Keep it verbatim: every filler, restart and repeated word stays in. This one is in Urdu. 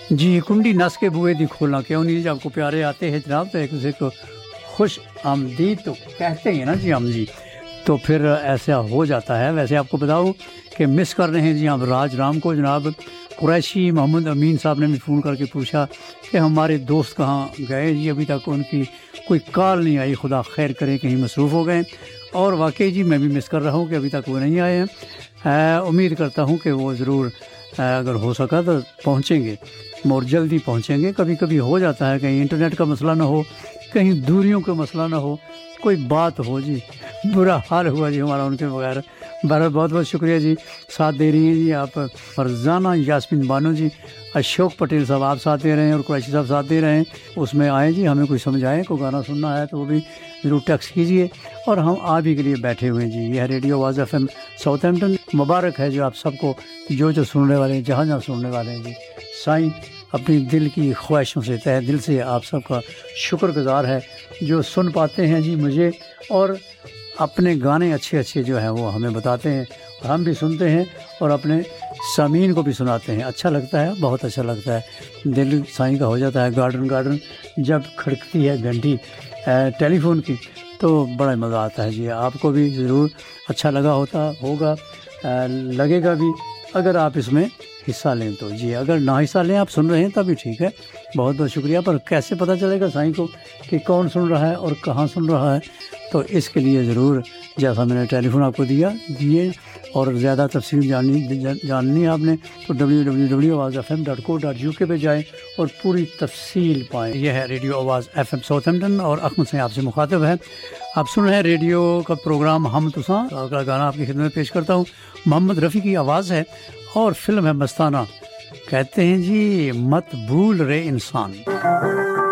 جی کنڈی نس کے بوئے دی کھولنا کیوں نہیں جی، آپ کو پیارے آتے ہیں جناب تو ایک دوسرے کو خوش آمدید تو کہتے ہیں نا جی ہم جی، تو پھر ایسا ہو جاتا ہے۔ ویسے آپ کو بتاؤں کہ مس کر رہے ہیں جی ہم راج رام کو۔ جناب قریشی محمد امین صاحب نے بھی فون کر کے پوچھا کہ ہمارے دوست کہاں گئے جی، ابھی تک ان کی کوئی کال نہیں آئی، خدا خیر کرے کہیں مصروف ہو گئے۔ اور واقعی جی میں بھی مس کر رہا ہوں کہ ابھی تک وہ نہیں آئے ہیں۔ امید کرتا ہوں کہ وہ ضرور اگر ہو سکا تو پہنچیں گے اور جلدی پہنچیں گے۔ کبھی کبھی ہو جاتا ہے کہیں انٹرنیٹ کا مسئلہ نہ ہو، کہیں دوریوں کا مسئلہ نہ ہو، کوئی بات ہو جی، برا حال ہوا جی ہمارا ان کے بغیر۔ بہرحال بہت بہت شکریہ جی، ساتھ دے رہی ہیں جی آپ فرزانہ یاسمین بانو جی، اشوک پٹیل صاحب آپ ساتھ دے رہے ہیں اور قریشی صاحب ساتھ دے رہے ہیں۔ اس میں آئیں جی، ہمیں کوئی سمجھائیں، کوئی گانا سننا ہے تو وہ بھی ضرور ٹیکسٹ کیجیے، اور ہم آپ ہی کے لیے بیٹھے ہوئے ہیں جی۔ یہ ہے ریڈیو آواز ایف ایم ساؤتھ ہیمپٹن۔ مبارک ہے جو آپ سب کو، جو جو سننے والے ہیں، جہاں جہاں سننے والے ہیں جی۔ سائیں اپنی دل کی خواہشوں سے، تہ دل سے آپ سب کا شکر گزار ہے جو سن پاتے ہیں جی مجھے، اور اپنے گانے اچھے اچھے جو ہیں وہ ہمیں بتاتے ہیں، اور ہم بھی سنتے ہیں اور اپنے سامعین کو بھی سناتے ہیں۔ اچھا لگتا ہے، بہت اچھا لگتا ہے، دل سائیں کا ہو جاتا ہے گارڈن گارڈن جب کھڑکتی ہے گھنٹی ٹیلی فون کی، تو بڑا مزہ آتا ہے جی۔ آپ کو بھی ضرور اچھا لگا ہوتا ہوگا، لگے گا بھی اگر آپ اس میں حصہ لیں تو جی۔ اگر نہ حصہ لیں، آپ سن رہے ہیں تب بھی ٹھیک ہے، بہت بہت شکریہ۔ پر کیسے پتہ چلے گا سائیں کو کہ کون سن رہا ہے اور کہاں سن رہا ہے؟ تو اس کے لیے ضرور جیسا میں نے ٹیلی فون آپ کو دیا دیے اور زیادہ تفصیل جاننی جاننی ہے آپ نے تو ڈبلیو ڈبلیو ڈبلیو آواز ایف ایم ڈاٹ کو ڈاٹ یو کے پہ جائیں اور پوری تفصیل پائیں۔ یہ ہے ریڈیو آواز ایف ایم ساؤتھ ہیمپٹن اور احمد سے آپ سے مخاطب ہے۔ آپ سن رہے ہیں ریڈیو کا پروگرام ہم تساں۔ اگلا گانا آپ کی خدمت میں پیش کرتا ہوں، محمد رفیع کی آواز ہے اور فلم ہے مستانہ۔ کہتے ہیں جی مت بھول رے انسان۔